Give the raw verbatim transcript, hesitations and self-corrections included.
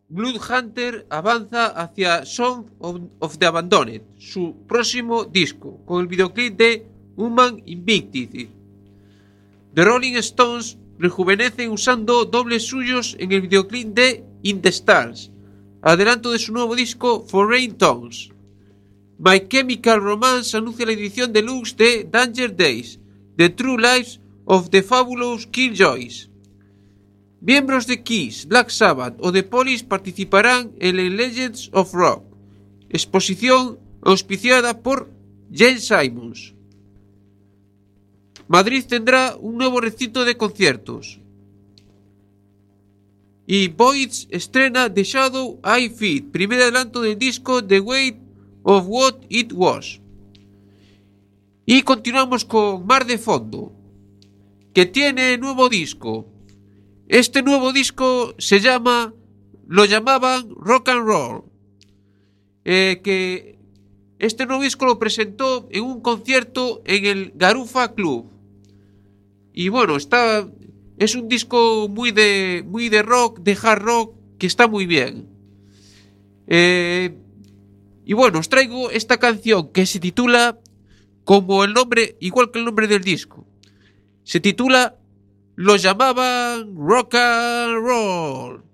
Bloodhunter avanza hacia Song of, of the Abandoned, su próximo disco, con el videoclip de Human Invictus. The Rolling Stones rejuvenecen usando dobles suyos en el videoclip de In the Stars, adelanto de su nuevo disco Foreign Tongues. My Chemical Romance anuncia la edición deluxe de Danger Days, The True Lives of the Fabulous Killjoys. Miembros de Kiss, Black Sabbath o The Police participarán en el Legends of Rock, exposición auspiciada por Gene Simmons. Madrid tendrá un nuevo recinto de conciertos. Y Voids estrena The Shadow I Feed, primer adelanto del disco The Weight of What It Was. Y continuamos con Mar de Fondo, que tiene nuevo disco. Este nuevo disco se llama, lo llamaban Rock and Roll, eh, que este nuevo disco lo presentó en un concierto en el Garufa Club. Y bueno, está, es un disco muy de, muy de rock, de hard rock, que está muy bien. Eh, y bueno, os traigo esta canción que se titula como el nombre, igual que el nombre del disco. Se titula Lo llamaban Rock and Roll.